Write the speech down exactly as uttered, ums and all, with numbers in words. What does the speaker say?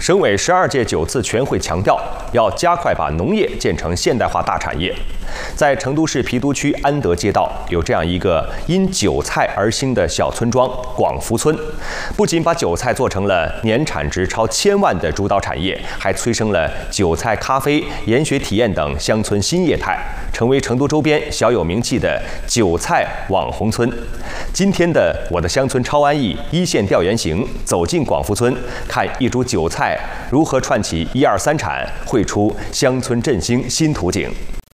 省委十二届九次全会强调，要加快把农业建成现代化大产业。在成都市郫都区安德街道，有这样一个因韭菜而兴的小村庄——广福村，不仅把韭菜做成了年产值超千万的主导产业，还催生了韭菜咖啡、研学体验等乡村新业态，成为成都周边小有名气的韭菜网红村。今天的我的乡村超安逸一线调研行，走进广福村，看一株韭菜如何串起一二三产，绘出乡村振兴新图景。